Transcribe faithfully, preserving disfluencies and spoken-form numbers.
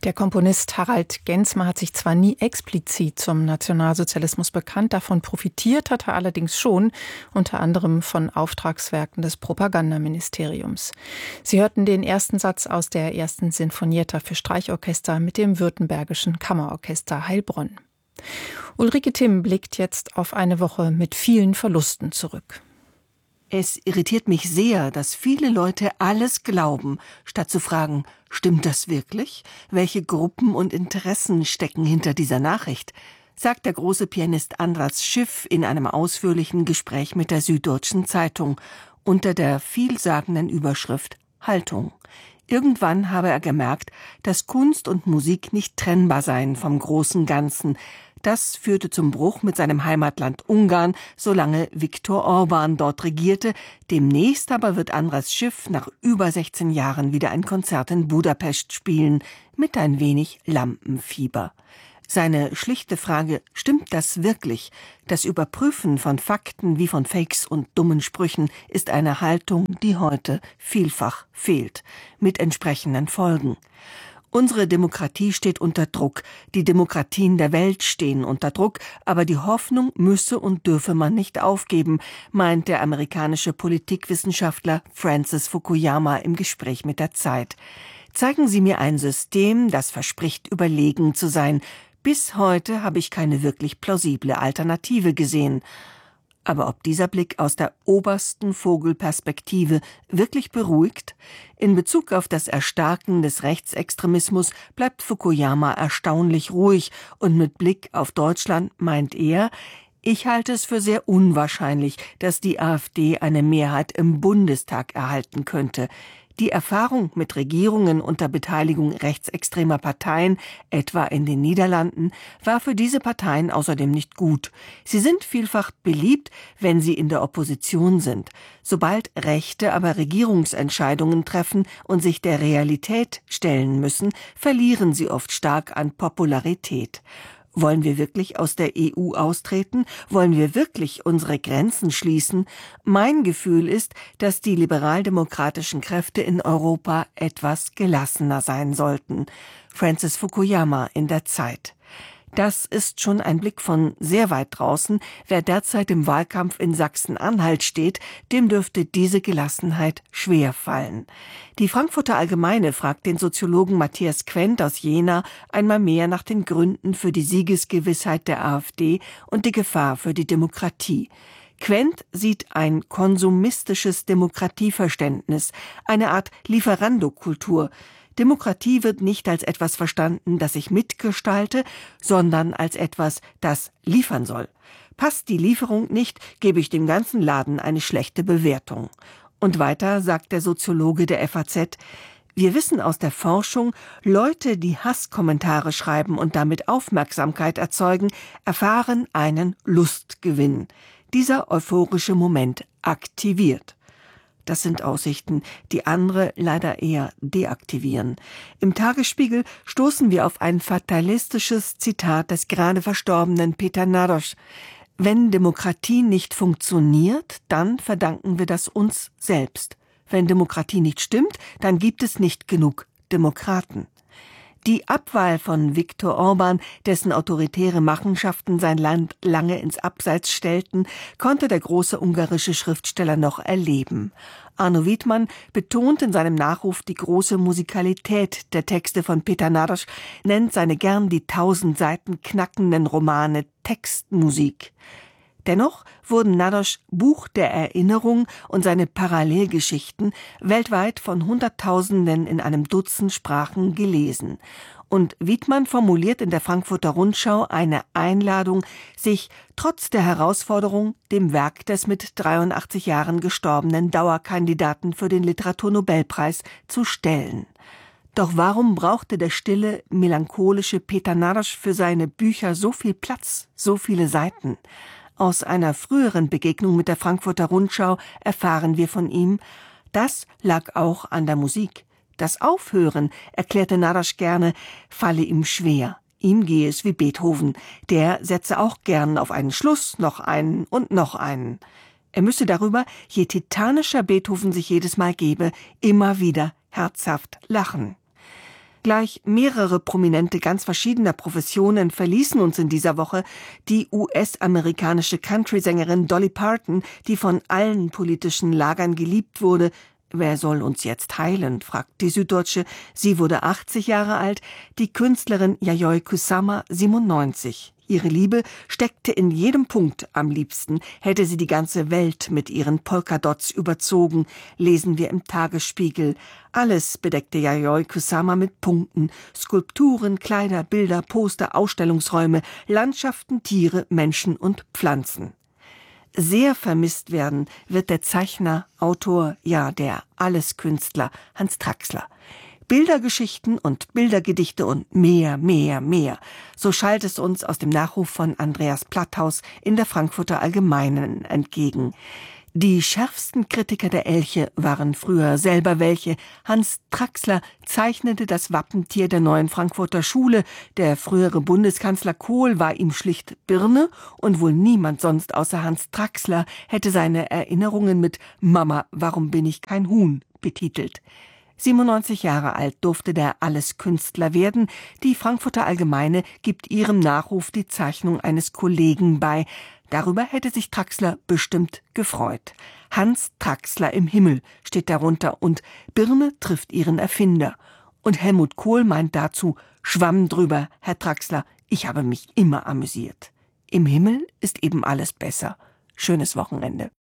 Der Komponist Harald Gensmer hat sich zwar nie explizit zum Nationalsozialismus bekannt, davon profitiert hat er allerdings schon, unter anderem von Auftragswerken des Propagandaministeriums. Sie hörten den ersten Satz aus der ersten Sinfonietta für Streichorchester mit dem Württembergischen Kammerorchester Heilbronn. Ulrike Timm blickt jetzt auf eine Woche mit vielen Verlusten zurück. Es irritiert mich sehr, dass viele Leute alles glauben, statt zu fragen, stimmt das wirklich? Welche Gruppen und Interessen stecken hinter dieser Nachricht? Sagt der große Pianist Andras Schiff in einem ausführlichen Gespräch mit der Süddeutschen Zeitung unter der vielsagenden Überschrift Haltung. Irgendwann habe er gemerkt, dass Kunst und Musik nicht trennbar seien vom großen Ganzen. Das führte zum Bruch mit seinem Heimatland Ungarn, solange Viktor Orbán dort regierte. Demnächst aber wird Andras Schiff nach über sechzehn Jahren wieder ein Konzert in Budapest spielen, mit ein wenig Lampenfieber. Seine schlichte Frage, stimmt das wirklich? Das Überprüfen von Fakten wie von Fakes und dummen Sprüchen ist eine Haltung, die heute vielfach fehlt, mit entsprechenden Folgen. Unsere Demokratie steht unter Druck, die Demokratien der Welt stehen unter Druck, aber die Hoffnung müsse und dürfe man nicht aufgeben, meint der amerikanische Politikwissenschaftler Francis Fukuyama im Gespräch mit der Zeit. Zeigen Sie mir ein System, das verspricht, überlegen zu sein. Bis heute habe ich keine wirklich plausible Alternative gesehen. Aber ob dieser Blick aus der obersten Vogelperspektive wirklich beruhigt? In Bezug auf das Erstarken des Rechtsextremismus bleibt Fukuyama erstaunlich ruhig und mit Blick auf Deutschland meint er, ich halte es für sehr unwahrscheinlich, dass die AfD eine Mehrheit im Bundestag erhalten könnte. Die Erfahrung mit Regierungen unter Beteiligung rechtsextremer Parteien, etwa in den Niederlanden, war für diese Parteien außerdem nicht gut. Sie sind vielfach beliebt, wenn sie in der Opposition sind. Sobald Rechte aber Regierungsentscheidungen treffen und sich der Realität stellen müssen, verlieren sie oft stark an Popularität. Wollen wir wirklich aus der E U austreten? Wollen wir wirklich unsere Grenzen schließen? Mein Gefühl ist, dass die liberaldemokratischen Kräfte in Europa etwas gelassener sein sollten. Francis Fukuyama in der Zeit. Das ist schon ein Blick von sehr weit draußen. Wer derzeit im Wahlkampf in Sachsen-Anhalt steht, dem dürfte diese Gelassenheit schwer fallen. Die Frankfurter Allgemeine fragt den Soziologen Matthias Quent aus Jena einmal mehr nach den Gründen für die Siegesgewissheit der AfD und die Gefahr für die Demokratie. Quent sieht ein konsumistisches Demokratieverständnis, eine Art Lieferandokultur. Demokratie wird nicht als etwas verstanden, das ich mitgestalte, sondern als etwas, das liefern soll. Passt die Lieferung nicht, gebe ich dem ganzen Laden eine schlechte Bewertung. Und weiter sagt der Soziologe der F A Z, wir wissen aus der Forschung, Leute, die Hasskommentare schreiben und damit Aufmerksamkeit erzeugen, erfahren einen Lustgewinn. Dieser euphorische Moment aktiviert. Das sind Aussichten, die andere leider eher deaktivieren. Im Tagesspiegel stoßen wir auf ein fatalistisches Zitat des gerade verstorbenen Peter Naroš. Wenn Demokratie nicht funktioniert, dann verdanken wir das uns selbst. Wenn Demokratie nicht stimmt, dann gibt es nicht genug Demokraten. Die Abwahl von Viktor Orbán, dessen autoritäre Machenschaften sein Land lange ins Abseits stellten, konnte der große ungarische Schriftsteller noch erleben. Arno Wiedmann betont in seinem Nachruf die große Musikalität der Texte von Peter Naroš, nennt seine gern die tausend Seiten knackenden Romane Textmusik. Dennoch wurden Naroš Buch der Erinnerung und seine Parallelgeschichten weltweit von Hunderttausenden in einem Dutzend Sprachen gelesen. Und Wiedmann formuliert in der Frankfurter Rundschau eine Einladung, sich trotz der Herausforderung dem Werk des mit dreiundachtzig Jahren gestorbenen Dauerkandidaten für den Literaturnobelpreis zu stellen. Doch warum brauchte der stille, melancholische Peter Naroš für seine Bücher so viel Platz, so viele Seiten? Aus einer früheren Begegnung mit der Frankfurter Rundschau erfahren wir von ihm, das lag auch an der Musik. Das Aufhören, erklärte Naroš gerne, falle ihm schwer. Ihm gehe es wie Beethoven. Der setze auch gern auf einen Schluss, noch einen und noch einen. Er müsse darüber, je titanischer Beethoven sich jedes Mal gebe, immer wieder herzhaft lachen. Gleich mehrere Prominente ganz verschiedener Professionen verließen uns in dieser Woche. Die U S-amerikanische Country-Sängerin Dolly Parton, die von allen politischen Lagern geliebt wurde. Wer soll uns jetzt heilen, fragt die Süddeutsche. Sie wurde achtzig Jahre alt, die Künstlerin Yayoi Kusama siebenundneunzig. Ihre Liebe steckte in jedem Punkt. Am liebsten hätte sie die ganze Welt mit ihren Polkadots überzogen, lesen wir im Tagesspiegel. Alles bedeckte Yayoi Kusama mit Punkten. Skulpturen, Kleider, Bilder, Poster, Ausstellungsräume, Landschaften, Tiere, Menschen und Pflanzen. Sehr vermisst werden wird der Zeichner, Autor, ja der Alleskünstler Hans Traxler. Bildergeschichten und Bildergedichte und mehr, mehr, mehr. So schallt es uns aus dem Nachruf von Andreas Platthaus in der Frankfurter Allgemeinen entgegen. Die schärfsten Kritiker der Elche waren früher selber welche. Hans Traxler zeichnete das Wappentier der neuen Frankfurter Schule. Der frühere Bundeskanzler Kohl war ihm schlicht Birne und wohl niemand sonst außer Hans Traxler hätte seine Erinnerungen mit »Mama, warum bin ich kein Huhn« betitelt. siebenundneunzig Jahre alt durfte der Alleskünstler werden. Die Frankfurter Allgemeine gibt ihrem Nachruf die Zeichnung eines Kollegen bei. Darüber hätte sich Traxler bestimmt gefreut. Hans Traxler im Himmel steht darunter und Birne trifft ihren Erfinder. Und Helmut Kohl meint dazu, Schwamm drüber, Herr Traxler, ich habe mich immer amüsiert. Im Himmel ist eben alles besser. Schönes Wochenende.